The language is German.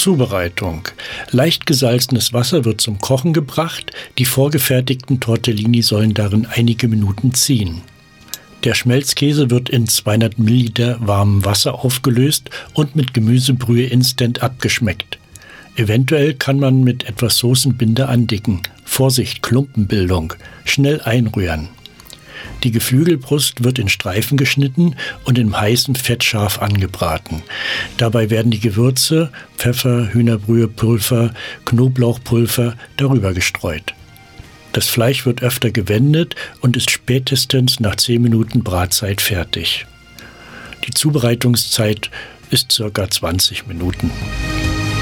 Zubereitung. Leicht gesalzenes Wasser wird zum Kochen gebracht. Die vorgefertigten Tortellini sollen darin einige Minuten ziehen. Der Schmelzkäse wird in 200 Milliliter warmem Wasser aufgelöst und mit Gemüsebrühe instant abgeschmeckt. Eventuell kann man mit etwas Soßenbinder andicken. Vorsicht, Klumpenbildung. Schnell einrühren. Die Geflügelbrust wird in Streifen geschnitten und in heißem Fett scharf angebraten. Dabei werden die Gewürze, Pfeffer, Hühnerbrühepulver, Knoblauchpulver darüber gestreut. Das Fleisch wird öfter gewendet und ist spätestens nach 10 Minuten Bratzeit fertig. Die Zubereitungszeit ist ca. 20 Minuten.